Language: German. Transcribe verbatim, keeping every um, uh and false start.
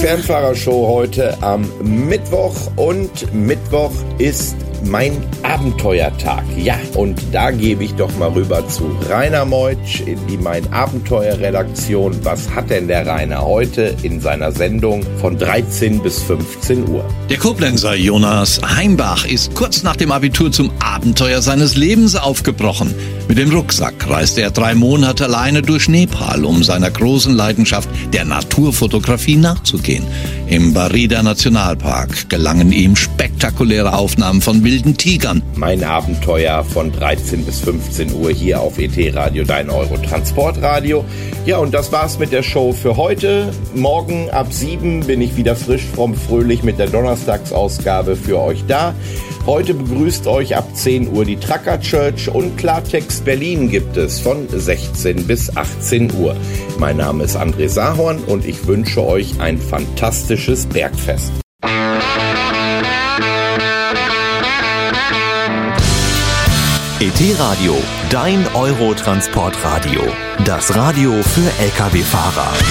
Fernfahrershow heute am Mittwoch und Mittwoch ist mein Abenteuertag. Ja, und da gebe ich doch mal rüber zu Rainer Meutsch in die Mein Abenteuer-Redaktion. Was hat denn der Rainer heute in seiner Sendung von dreizehn bis fünfzehn Uhr? Der Koblenzer Jonas Heimbach ist kurz nach dem Abitur zum Abenteuer seines Lebens aufgebrochen. Mit dem Rucksack reiste er drei Monate alleine durch Nepal, um seiner großen Leidenschaft der Naturfotografie nachzugehen. Im Barida Nationalpark gelangen ihm spektakuläre Aufnahmen von wilden Tigern. Mein Abenteuer von dreizehn bis fünfzehn Uhr hier auf E T Radio, dein Eurotransportradio. Ja, und das war's mit der Show für heute. Morgen ab sieben bin ich wieder frisch, fromm, fröhlich mit der Donnerstagsausgabe für euch da. Heute begrüßt euch ab zehn Uhr die Tracker Church und Klartext Berlin gibt es von sechzehn bis achtzehn Uhr. Mein Name ist André Sahorn und ich wünsche euch ein fantastisches Bergfest. E T Radio, dein Eurotransportradio. Das Radio für L K W-Fahrer.